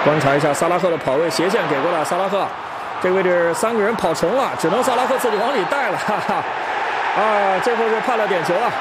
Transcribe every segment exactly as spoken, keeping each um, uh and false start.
观察一下萨拉赫的跑位，斜线给过来，萨拉赫这个位置三个人跑重了，只能萨拉赫自己往里带了，哈哈，啊，最后是判了点球啊。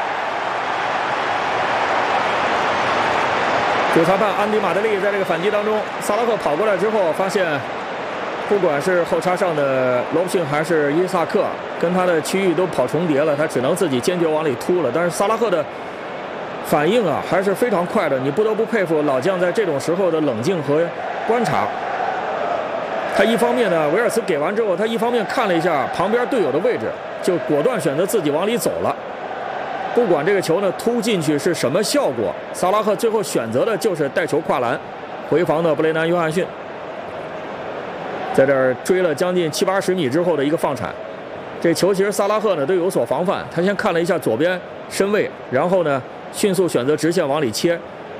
主裁判安迪马德利在这个反击当中，萨拉赫跑过来之后，发现不管是后插上的罗布逊还是伊萨克，跟他的区域都跑重叠了，他只能自己坚决往里突了。但是萨拉赫的反应啊还是非常快的，你不得不佩服老将在这种时候的冷静和观察。他一方面呢，维尔茨给完之后，他一方面看了一下旁边队友的位置，就果断选择自己往里走了。不管这个球呢突进去是什么效果，萨拉赫最后选择的就是带球跨栏，回防的布雷南·约翰逊，在这儿追了将近七八十米之后的一个放铲。这球其实萨拉赫呢都有所防范，他先看了一下左边身位，然后呢迅速选择直线往里切。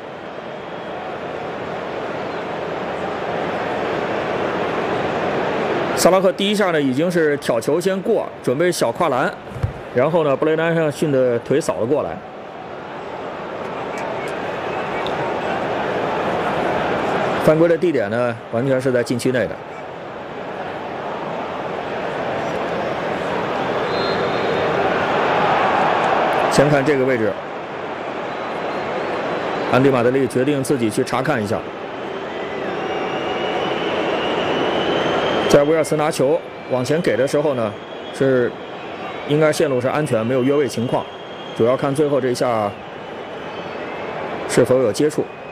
萨拉赫第一下呢已经是挑球先过，准备小跨栏，然后呢布雷南·约翰逊的腿扫了过来。犯规的地点呢完全是在禁区内的。先看这个位置，安迪马德利决定自己去查看一下。在威尔茨拿球往前给的时候呢，是应该线路是安全，没有越位情况，主要看最后这一下是否有接触。